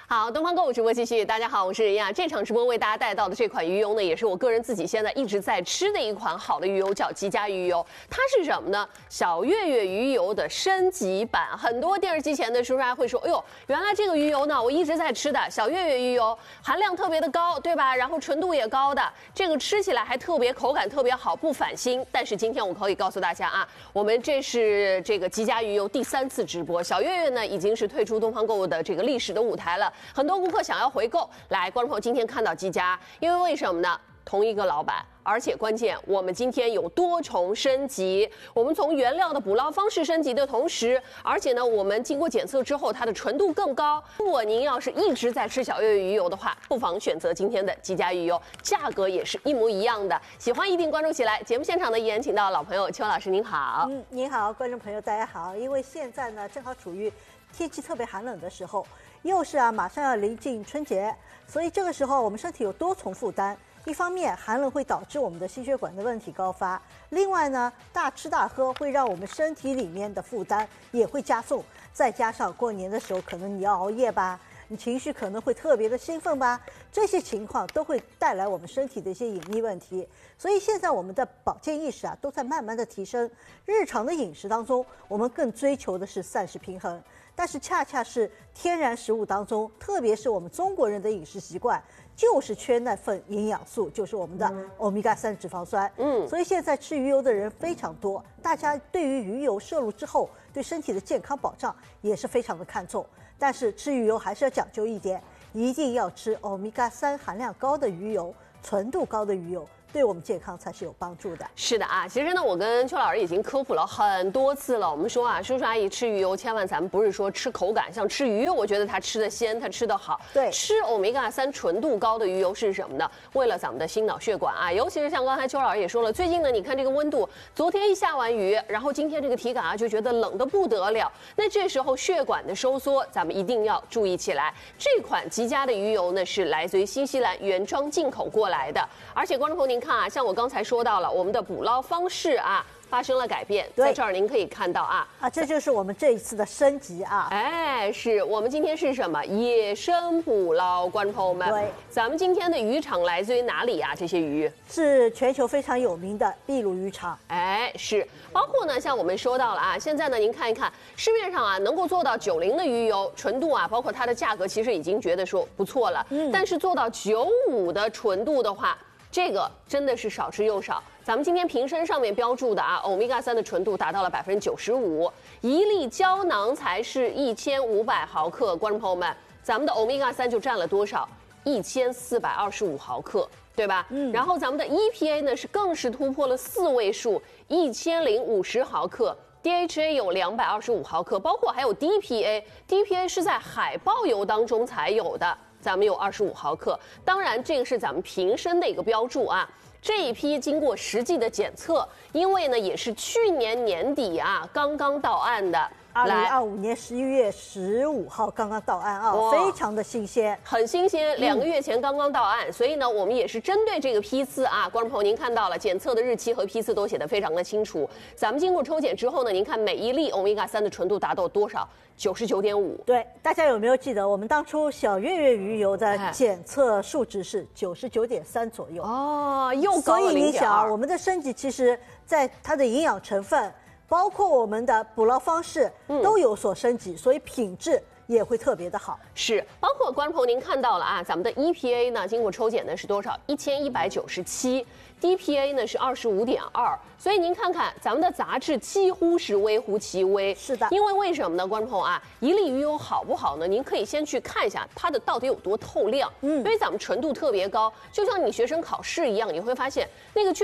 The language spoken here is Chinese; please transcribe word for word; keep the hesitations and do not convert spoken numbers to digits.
好，东方购物直播继续。大家好，我是任亚。这场直播为大家带到的这款鱼油呢，也是我个人自己现在一直在吃的一款好的鱼油，叫吉佳鱼油。它是什么呢？小月月鱼油的升级版。很多电视机前的叔叔还会说，哎呦，原来这个鱼油呢，我一直在吃的小月月鱼油，含量特别的高，对吧？然后纯度也高的，这个吃起来还特别口感特别好，不反心。但是今天我可以告诉大家啊，我们这是这个吉佳鱼油第三次直播，小月月呢已经是退出东方购物的这个历史的舞台了。很多顾客想要回购，来，观众朋友今天看到吉佳，因为为什么呢？同一个老板，而且关键，我们今天有多重升级。我们从原料的捕捞方式升级的同时，而且呢，我们经过检测之后，它的纯度更高。如果您要是一直在吃小月月鱼油的话，不妨选择今天的吉佳鱼油，价格也是一模一样的。喜欢一定关注起来。节目现场呢，依然请到老朋友邱老师，您好。 嗯，您好，观众朋友大家好。因为现在呢，正好处于天气特别寒冷的时候。又是啊，马上要临近春节，所以这个时候我们身体有多重负担。一方面，寒冷会导致我们的心血管的问题高发；另外呢，大吃大喝会让我们身体里面的负担也会加重。再加上过年的时候，可能你要熬夜吧，你情绪可能会特别的兴奋吧，这些情况都会带来我们身体的一些隐匿问题。所以现在我们的保健意识啊，都在慢慢的提升。日常的饮食当中，我们更追求的是膳食平衡。但是恰恰是天然食物当中，特别是我们中国人的饮食习惯，就是缺那份营养素，就是我们的欧米伽三脂肪酸。嗯，所以现在吃鱼油的人非常多，大家对于鱼油摄入之后，对身体的健康保障也是非常的看重。但是吃鱼油还是要讲究一点，一定要吃欧米伽三含量高的鱼油，纯度高的鱼油。对我们健康才是有帮助的。 是的啊，其实呢，我跟邱老师已经科普了很多次了。我们说啊，叔叔阿姨吃鱼油，千万咱们不是说吃口感，像吃鱼，我觉得它吃的鲜，它吃的好。 对， 吃欧米伽三纯度高的鱼油是什么呢？为了咱们的心脑血管啊，尤其是像刚才邱老师也说了，最近呢，你看这个温度，昨天一下完雨，然后今天这个体感啊，就觉得冷得不得了。那这时候血管的收缩，咱们一定要注意起来。这款吉佳的鱼油呢，是来自于新西兰原装进口过来的，而且观众朋友您看啊，像我刚才说到了，我们的捕捞方式啊发生了改变，在这儿您可以看到啊啊，这就是我们这一次的升级啊！ 哎，是我们今天是什么野生捕捞，观众朋友们， 对， 咱们今天的渔场来自于哪里啊？这些鱼是全球非常有名的秘鲁渔场。 哎，是，包括呢，像我们说到了啊，现在呢，您看一看市面上啊，能够做到九零的鱼油纯度啊，包括它的价格，其实已经觉得说不错了。嗯，但是做到九五的纯度的话，这个真的是少之又少。咱们今天瓶身上面标注的啊，欧米伽三的纯度达到了百分之九十五，一粒胶囊才是一千五百毫克。观众朋友们，咱们的欧米伽三就占了多少？一千四百二十五毫克，对吧？嗯。然后咱们的 E P A 呢是更是突破了四位数，一千零五十毫克。D H A 有两百二十五毫克，包括还有 D P A，D P A 是在海豹油当中才有的。咱们有二十五毫克，当然这个是咱们瓶身的一个标注啊。这一批经过实际的检测，因为呢也是去年年底啊刚刚到岸的。 二零二五年十一月十五号刚刚到岸啊，非常的新鲜， 很新鲜，两个月前刚刚到岸，嗯、所以呢，我们也是针对这个批次啊，观众朋友您看到了，检测的日期和批次都写得非常的清楚。咱们经过抽检之后呢，您看每一粒欧米伽三的纯度达到多少？九十九点五。 对，大家有没有记得我们当初小月月鱼油的检测数值是九十九点三左右？ 哦，又高了零点二。 所以你想，我们的升级其实在它的营养成分，包括我们的捕捞方式都有所升级，嗯、所以品质也会特别的好。 是，包括观众朋友您看到了啊，咱们的 E P A 呢，经过抽检呢是多少？一千一百九十七。D P A 呢是二十五点二，所以您看看咱们的杂质几乎是微乎其微。 是的， 因为为什么呢？观众朋友啊，一粒鱼油好不好呢？您可以先去看一下它的到底有多透亮。嗯，因为咱们纯度特别高，就像你学生考试一样，你会发现那个卷